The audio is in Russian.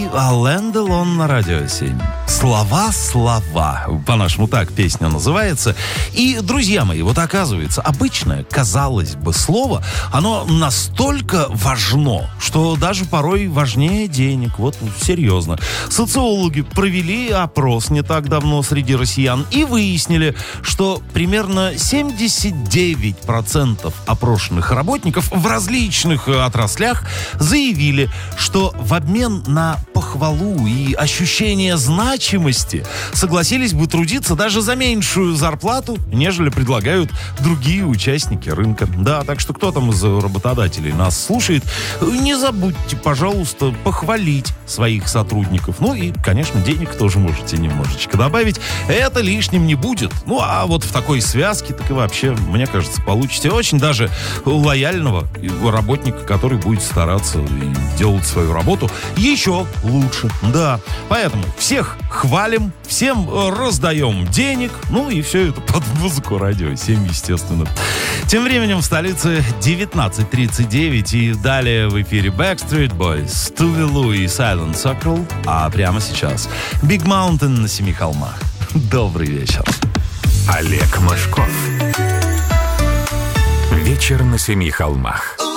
Alain Delon на Радио 7. «Слова, слова». По-нашему так песня называется. И, друзья мои, вот оказывается, обычное, казалось бы, слово, оно настолько важно, что даже порой важнее денег. Вот серьезно. Социологи провели опрос не так давно среди россиян и выяснили, что примерно 79% опрошенных работников в различных отраслях заявили, что в обмен на похвалу и ощущение значимости согласились бы трудиться даже за меньшую зарплату, нежели предлагают другие участники рынка. Да, так что кто там из работодателей нас слушает, не забудьте, пожалуйста, похвалить своих сотрудников. Ну и, конечно, денег тоже можете немножечко добавить. Это лишним не будет. Ну, а вот в такой связке, так и вообще, мне кажется, получите очень даже лояльного работника, который будет стараться и делать свою работу еще лучше. Да, поэтому всех хвалим, всем раздаем денег, ну и все это под музыку Радио 7, естественно. Тем временем в столице 19:39 и далее в эфире Backstreet Boys, Tuvie Lu и Silent Circle, а прямо сейчас Big Mountain на Семи холмах. Добрый вечер. Олег Мошков. Вечер на Семи холмах.